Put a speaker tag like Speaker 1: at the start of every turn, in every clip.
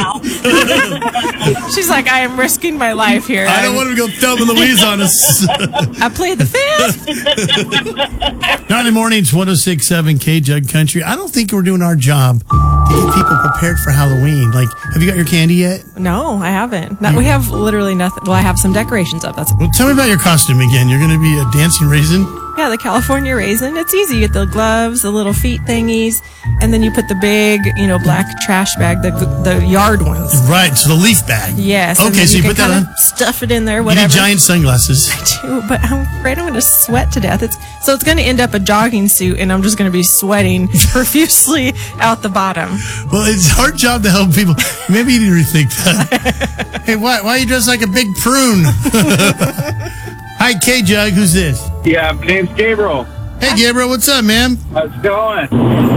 Speaker 1: now.
Speaker 2: She's like, I am risking my life here.
Speaker 3: I don't want to go thumbing Louise on us.
Speaker 2: I played the fifth.
Speaker 3: Not in the mornings, 106.7 K-Jug Country. I don't think we're doing our job to get people prepared for Halloween. Like, have you got your candy yet?
Speaker 2: No, I haven't. We have literally nothing. Well, I have some decorations up. That's
Speaker 3: Well, tell me about your costume again. You're going to be a dancing raisin?
Speaker 2: Yeah, the California raisin. It's easy. You get the gloves, the little feet thingies, and then you put the big, black trash bag, the yard ones.
Speaker 3: Right, so the leaf bag.
Speaker 2: Yes.
Speaker 3: Okay, so you put that on?
Speaker 2: Stuff it in there,
Speaker 3: You
Speaker 2: whatever.
Speaker 3: need giant sunglasses.
Speaker 2: I do, but I'm afraid I'm going to sweat to death. So it's going to end up a jogging suit, and I'm just going to be sweating profusely out the bottom.
Speaker 3: Well, it's a hard job to help people. Maybe you need to rethink that. Hey, why are you dressed like a big prune? Hi, K-Jug. Who's this?
Speaker 4: Yeah, my name's Gabriel.
Speaker 3: Hey, Gabriel. What's up, man?
Speaker 4: How's it going?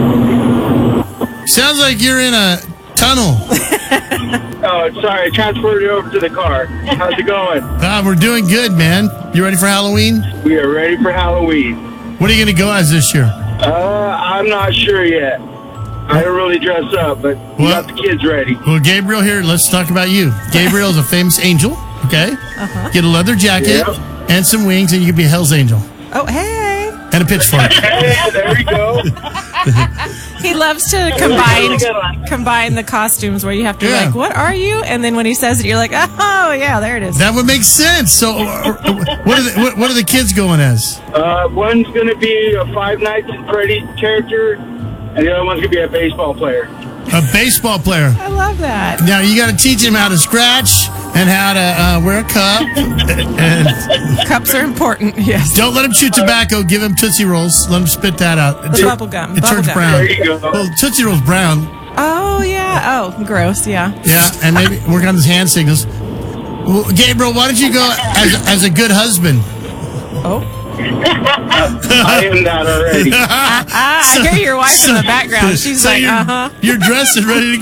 Speaker 3: Sounds like you're in a tunnel.
Speaker 4: Oh, sorry, I transferred you over to the car. How's it going?
Speaker 3: We're doing good, man. You ready for Halloween?
Speaker 4: We are ready for Halloween.
Speaker 3: What are you going to go as this year?
Speaker 4: I'm not sure yet. I don't really dress up, but we got the kids ready.
Speaker 3: Well, Gabriel here, let's talk about you. Gabriel is a famous angel, okay?
Speaker 2: Uh-huh.
Speaker 3: Get a leather jacket and some wings, and you can be a Hell's Angel.
Speaker 2: Oh, hey.
Speaker 3: And a pitchfork.
Speaker 4: Hey, there we go.
Speaker 2: He loves to combine the costumes where you have to be like, what are you? And then when he says it, you're like, oh, yeah, there it is.
Speaker 3: That would make sense. So what are the kids going as?
Speaker 4: One's going to be a Five Nights at Freddy's character, and the other one's going to be a baseball player.
Speaker 3: A baseball player.
Speaker 2: I love that.
Speaker 3: Now, you got to teach him how to scratch and how to wear a cup. And
Speaker 2: cups are important, yes.
Speaker 3: Don't let him chew tobacco. Give him Tootsie Rolls. Let him spit that out.
Speaker 2: The bubble gum.
Speaker 3: It turns brown.
Speaker 4: There you go.
Speaker 3: Well, Tootsie Roll's brown.
Speaker 2: Oh, yeah. Oh, gross, yeah.
Speaker 3: Yeah, and maybe work on his hand signals. Well, Gabriel, why don't you go as a good husband?
Speaker 2: Oh.
Speaker 4: I am that already.
Speaker 2: I hear your wife in the background. She's like,
Speaker 3: You're dressed and ready to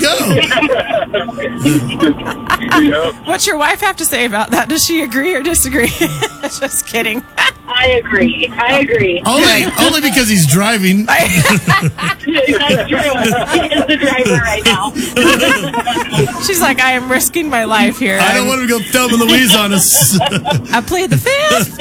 Speaker 3: go.
Speaker 2: What's your wife have to say about that? Does she agree or disagree? Just kidding.
Speaker 1: I agree.
Speaker 3: Only because he's driving.
Speaker 1: That's true. He is the driver right now.
Speaker 2: She's like, I am risking my life here.
Speaker 3: I don't want to go thumbing Louise on us.
Speaker 2: I played the fifth.